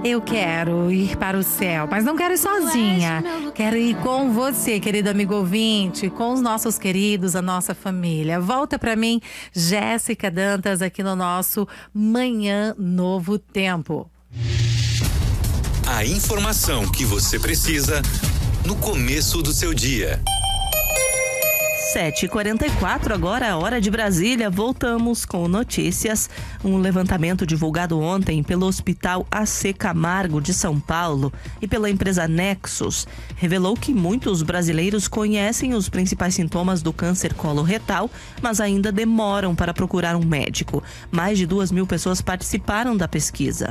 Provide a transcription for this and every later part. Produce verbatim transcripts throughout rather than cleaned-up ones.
Eu quero ir para o céu, mas não quero ir sozinha. Quero ir com você, querido amigo ouvinte, com os nossos queridos, a nossa família. Volta para mim, Jéssica Dantas, aqui no nosso Manhã Novo Tempo. A informação que você precisa no começo do seu dia. sete e quarenta e quatro, agora a hora de Brasília. Voltamos com notícias. Um levantamento divulgado ontem pelo Hospital A C Camargo de São Paulo e pela empresa Nexus revelou que muitos brasileiros conhecem os principais sintomas do câncer coloretal, mas ainda demoram para procurar um médico. Mais de duas mil pessoas participaram da pesquisa.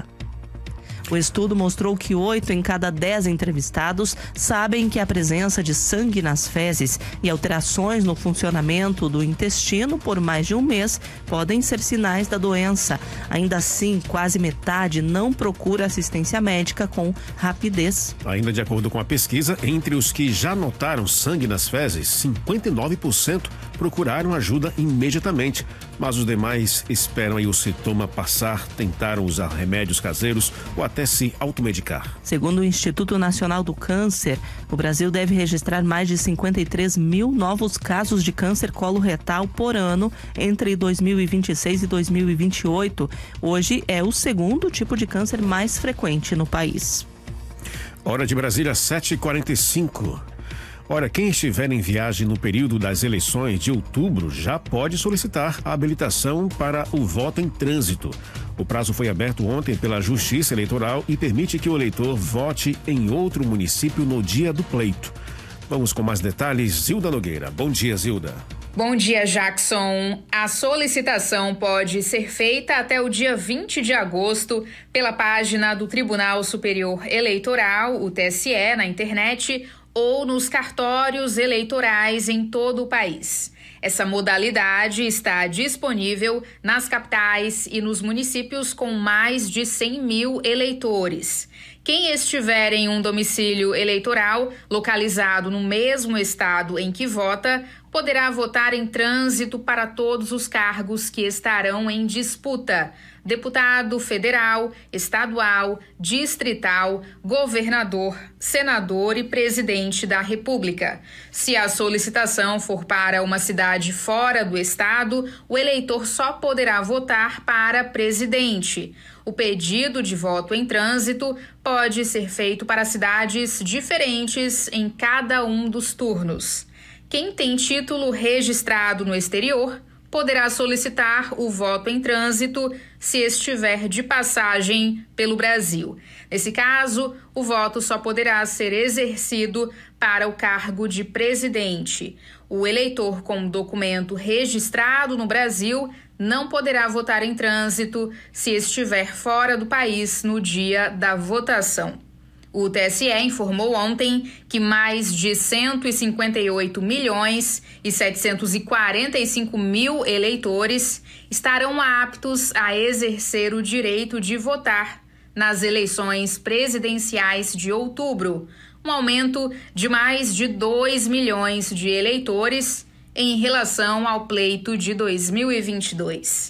O estudo mostrou que oito em cada dez entrevistados sabem que a presença de sangue nas fezes e alterações no funcionamento do intestino por mais de um mês podem ser sinais da doença. Ainda assim, quase metade não procura assistência médica com rapidez. Ainda de acordo com a pesquisa, entre os que já notaram sangue nas fezes, cinquenta e nove por cento procuraram ajuda imediatamente, mas os demais esperam aí o sintoma passar, tentaram usar remédios caseiros ou até se automedicar. Segundo o Instituto Nacional do Câncer, o Brasil deve registrar mais de cinquenta e três mil novos casos de câncer coloretal por ano entre dois mil e vinte e seis e dois mil e vinte e oito. Hoje é o segundo tipo de câncer mais frequente no país. Hora de Brasília, sete e quarenta e cinco. Ora, quem estiver em viagem no período das eleições de outubro já pode solicitar a habilitação para o voto em trânsito. O prazo foi aberto ontem pela Justiça Eleitoral e permite que o eleitor vote em outro município no dia do pleito. Vamos com mais detalhes, Zilda Nogueira. Bom dia, Zilda. Bom dia, Jackson. A solicitação pode ser feita até o dia vinte de agosto pela página do Tribunal Superior Eleitoral, o T S E, na internet, ou nos cartórios eleitorais em todo o país. Essa modalidade está disponível nas capitais e nos municípios com mais de cem mil eleitores. Quem estiver em um domicílio eleitoral localizado no mesmo estado em que vota, poderá votar em trânsito para todos os cargos que estarão em disputa: deputado federal, estadual, distrital, governador, senador e presidente da República. Se a solicitação for para uma cidade fora do estado, o eleitor só poderá votar para presidente. O pedido de voto em trânsito pode ser feito para cidades diferentes em cada um dos turnos. Quem tem título registrado no exterior poderá solicitar o voto em trânsito se estiver de passagem pelo Brasil. Nesse caso, o voto só poderá ser exercido para o cargo de presidente. O eleitor com documento registrado no Brasil não poderá votar em trânsito se estiver fora do país no dia da votação. O T S E informou ontem que mais de cento e cinquenta e oito milhões e setecentos e quarenta e cinco mil eleitores estarão aptos a exercer o direito de votar nas eleições presidenciais de outubro, um aumento de mais de dois milhões de eleitores em relação ao pleito de dois mil e vinte e dois.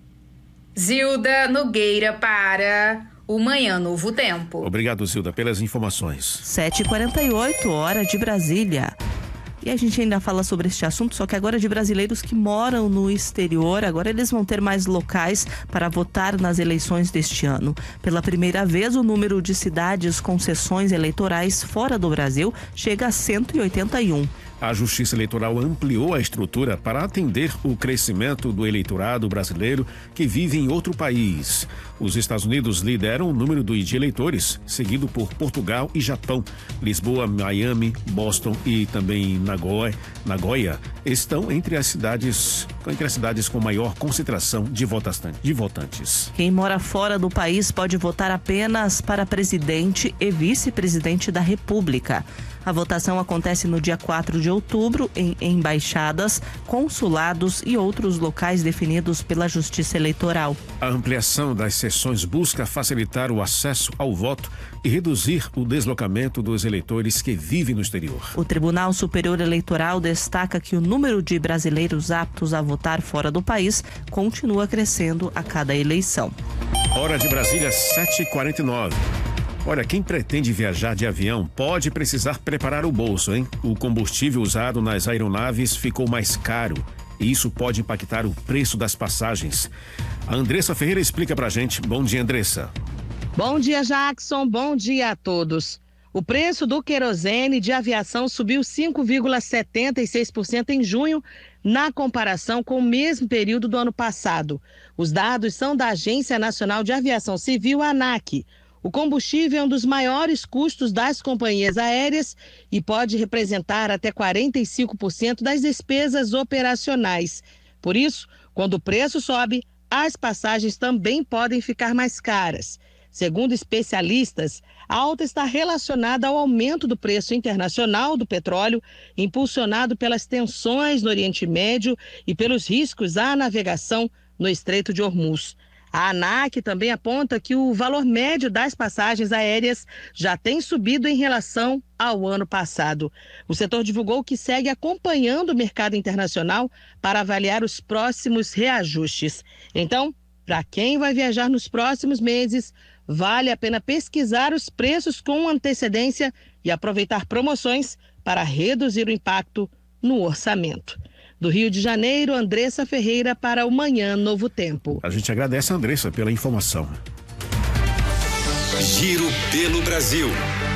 Zilda Nogueira para o Manhã Novo Tempo. Obrigado, Zilda, pelas informações. sete e quarenta e oito, hora de Brasília. E a gente ainda fala sobre este assunto, só que agora de brasileiros que moram no exterior. Agora eles vão ter mais locais para votar nas eleições deste ano. Pela primeira vez, o número de cidades com sessões eleitorais fora do Brasil chega a cento e oitenta e um. A Justiça Eleitoral ampliou a estrutura para atender o crescimento do eleitorado brasileiro que vive em outro país. Os Estados Unidos lideram o número de eleitores, seguido por Portugal e Japão. Lisboa, Miami, Boston e também Nagoya, Nagoya estão entre as cidades, entre as cidades com maior concentração de votantes. Quem mora fora do país pode votar apenas para presidente e vice-presidente da República. A votação acontece no dia quatro de outubro em embaixadas, consulados e outros locais definidos pela Justiça Eleitoral. A ampliação das sessões busca facilitar o acesso ao voto e reduzir o deslocamento dos eleitores que vivem no exterior. O Tribunal Superior Eleitoral destaca que o número de brasileiros aptos a votar fora do país continua crescendo a cada eleição. Hora de Brasília, sete e quarenta e nove. Olha, quem pretende viajar de avião pode precisar preparar o bolso, hein? O combustível usado nas aeronaves ficou mais caro e isso pode impactar o preço das passagens. A Andressa Ferreira explica pra gente. Bom dia, Andressa. Bom dia, Jackson. Bom dia a todos. O preço do querosene de aviação subiu cinco vírgula setenta e seis por cento em junho, na comparação com o mesmo período do ano passado. Os dados são da Agência Nacional de Aviação Civil, ANAC. O combustível é um dos maiores custos das companhias aéreas e pode representar até quarenta e cinco por cento das despesas operacionais. Por isso, quando o preço sobe, as passagens também podem ficar mais caras. Segundo especialistas, a alta está relacionada ao aumento do preço internacional do petróleo, impulsionado pelas tensões no Oriente Médio e pelos riscos à navegação no Estreito de Hormuz. A ANAC também aponta que o valor médio das passagens aéreas já tem subido em relação ao ano passado. O setor divulgou que segue acompanhando o mercado internacional para avaliar os próximos reajustes. Então, para quem vai viajar nos próximos meses, vale a pena pesquisar os preços com antecedência e aproveitar promoções para reduzir o impacto no orçamento. Do Rio de Janeiro, Andressa Ferreira para o Manhã Novo Tempo. A gente agradece a Andressa pela informação. Giro pelo Brasil.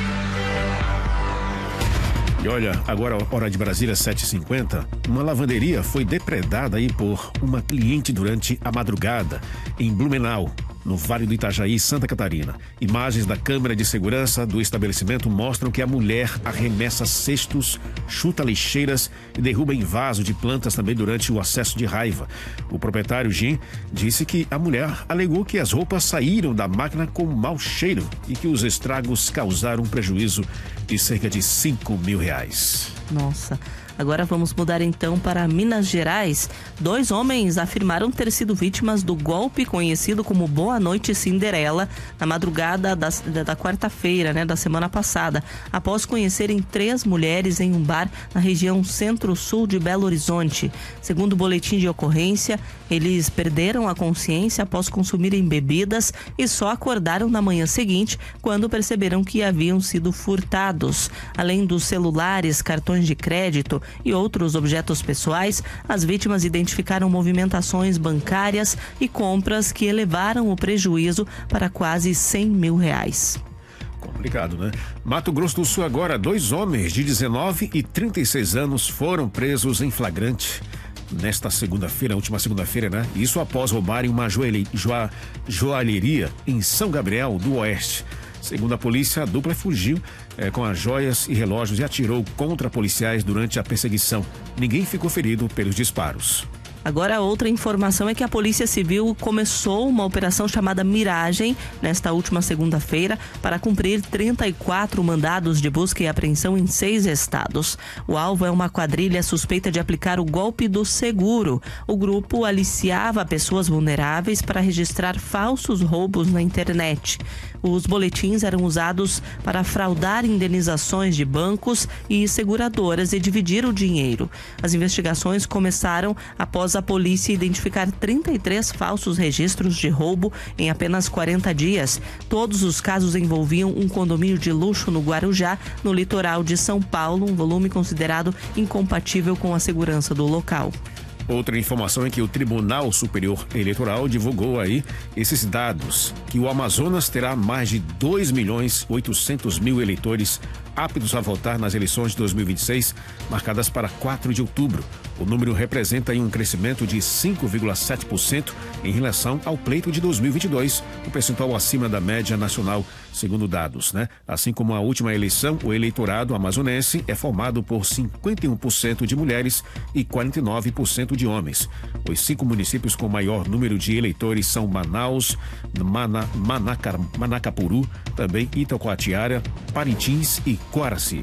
E olha, agora hora de Brasília, sete e cinquenta, uma lavanderia foi depredada aí por uma cliente durante a madrugada em Blumenau, no Vale do Itajaí, Santa Catarina. Imagens da câmera de segurança do estabelecimento mostram que a mulher arremessa cestos, chuta lixeiras e derruba em vaso de plantas também durante o acesso de raiva. O proprietário, Jim, disse que a mulher alegou que as roupas saíram da máquina com mau cheiro e que os estragos causaram um prejuízo de cerca de cinco mil reais. Nossa. Agora vamos mudar então para Minas Gerais. Dois homens afirmaram ter sido vítimas do golpe conhecido como Boa Noite Cinderela na madrugada da, da quarta-feira, né, da semana passada, após conhecerem três mulheres em um bar na região centro-sul de Belo Horizonte. Segundo o boletim de ocorrência, eles perderam a consciência após consumirem bebidas e só acordaram na manhã seguinte quando perceberam que haviam sido furtados. Além dos celulares, cartões de crédito e outros objetos pessoais, as vítimas identificaram movimentações bancárias e compras que elevaram o prejuízo para quase cem mil reais. Complicado, né? Mato Grosso do Sul agora, dois homens de dezenove e trinta e seis anos foram presos em flagrante nesta segunda-feira, última segunda-feira, né? Isso após roubarem uma joalhe... joa... joalheria em São Gabriel do Oeste. Segundo a polícia, a dupla fugiu é, com as joias e relógios e atirou contra policiais durante a perseguição. Ninguém ficou ferido pelos disparos. Agora, outra informação é que a Polícia Civil começou uma operação chamada Miragem nesta última segunda-feira para cumprir trinta e quatro mandados de busca e apreensão em seis estados. O alvo é uma quadrilha suspeita de aplicar o golpe do seguro. O grupo aliciava pessoas vulneráveis para registrar falsos roubos na internet. Os boletins eram usados para fraudar indenizações de bancos e seguradoras e dividir o dinheiro. As investigações começaram após a polícia identificar trinta e três falsos registros de roubo em apenas quarenta dias. Todos os casos envolviam um condomínio de luxo no Guarujá, no litoral de São Paulo, um volume considerado incompatível com a segurança do local. Outra informação é que o Tribunal Superior Eleitoral divulgou aí esses dados, que o Amazonas terá mais de dois milhões e oitocentos mil eleitores aptos a votar nas eleições de dois mil e vinte e seis, marcadas para quatro de outubro. O número representa aí um crescimento de cinco vírgula sete por cento em relação ao pleito de dois mil e vinte e dois, um percentual acima da média nacional, segundo dados, né? Assim como a última eleição, o eleitorado amazonense é formado por cinquenta e um por cento de mulheres e quarenta e nove por cento de homens. Os cinco municípios com maior número de eleitores são Manaus, Mana, Manaca, Manacapuru, também Itacoatiara, Parintins e Coaraci.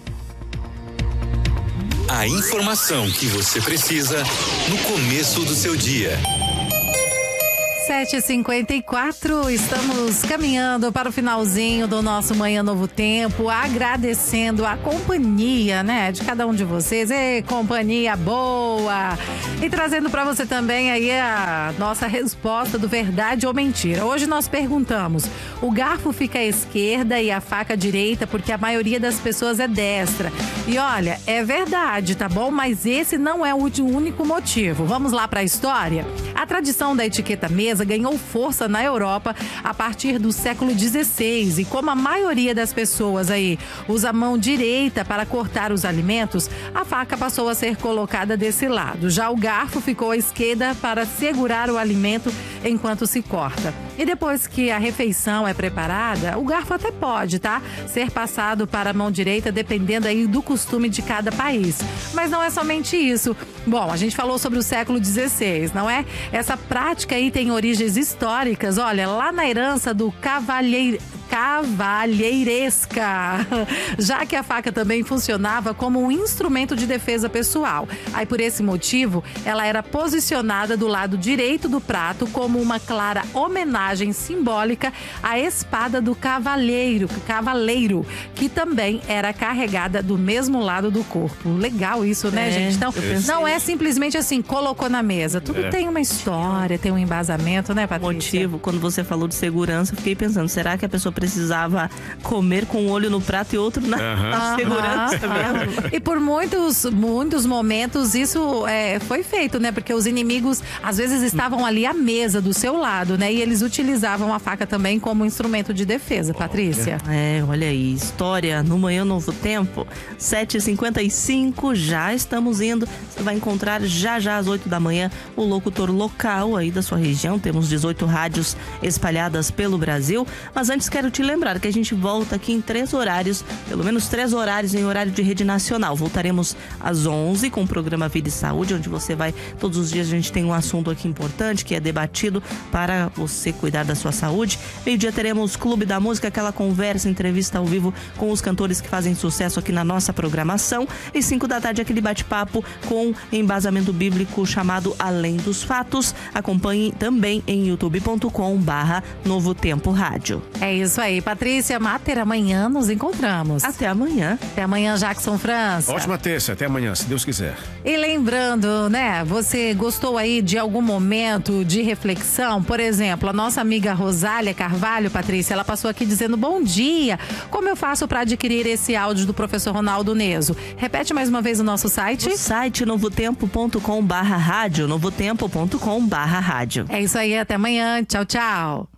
A informação que você precisa no começo do seu dia. sete e cinquenta e quatro, estamos caminhando para o finalzinho do nosso Manhã Novo Tempo, agradecendo a companhia, né, de cada um de vocês. E companhia boa! E trazendo para você também aí a nossa resposta do verdade ou mentira. Hoje nós perguntamos: o garfo fica à esquerda e a faca à direita porque a maioria das pessoas é destra. E olha, é verdade, tá bom? Mas esse não é o único motivo. Vamos lá para a história? A tradição da etiqueta mesa ganhou força na Europa a partir do século dezesseis. E como a maioria das pessoas aí usa a mão direita para cortar os alimentos, a faca passou a ser colocada desse lado. Já o garfo ficou à esquerda para segurar o alimento enquanto se corta. E depois que a refeição é preparada, o garfo até pode, tá? Ser passado para a mão direita, dependendo aí do costume de cada país. Mas não é somente isso. Bom, a gente falou sobre o século dezesseis, não é? Essa prática aí tem origens históricas, olha, lá na herança do cavalheiro... cavalheiresca, já que a faca também funcionava como um instrumento de defesa pessoal. Aí, por esse motivo, ela era posicionada do lado direito do prato como uma clara homenagem simbólica à espada do cavaleiro, cavaleiro, que também era carregada do mesmo lado do corpo. Legal isso, né, é, gente? Então, não é simplesmente assim, colocou na mesa. Tudo É. tem uma história, tem um embasamento, né, Patrícia? Motivo, quando você falou de segurança, eu fiquei pensando, será que a pessoa precisava comer com um olho no prato e outro na, Aham. na segurança Aham. mesmo? E por muitos, muitos momentos isso é, foi feito, né? Porque os inimigos às vezes estavam ali à mesa do seu lado, né? E eles utilizavam a faca também como instrumento de defesa, Patrícia. É, olha aí, história no Manhã Novo Tempo, sete e cinquenta e cinco, já estamos indo. Você vai encontrar já já às oito da manhã o locutor local aí da sua região. Temos dezoito rádios espalhadas pelo Brasil. Mas antes quero te lembrar que a gente volta aqui em três horários, pelo menos três horários em horário de rede nacional. Voltaremos às onze com o programa Vida e Saúde, onde você vai, todos os dias a gente tem um assunto aqui importante que é debatido para você cuidar da sua saúde. Meio-dia teremos Clube da Música, aquela conversa, entrevista ao vivo com os cantores que fazem sucesso aqui na nossa programação. E cinco da tarde aquele bate-papo com embasamento bíblico chamado Além dos Fatos. Acompanhe também em youtube ponto com barra Novo Tempo Rádio. É isso aí, Patrícia Mater, amanhã nos encontramos. Até amanhã. Até amanhã, Jackson França. Ótima terça, até amanhã, se Deus quiser. E lembrando, né, você gostou aí de algum momento de reflexão? Por exemplo, a nossa amiga Rosália Carvalho, Patrícia, ela passou aqui dizendo: bom dia, como eu faço para adquirir esse áudio do professor Ronaldo Neso? Repete mais uma vez o nosso site. O site novo tempo ponto com barra rádio, novo tempo ponto com barra rádio. É isso aí, até amanhã, tchau, tchau.